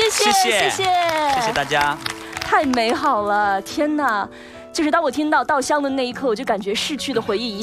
谢谢大家， 太美好了，天哪！就是当我听到稻香的那一刻，我就感觉逝去的回忆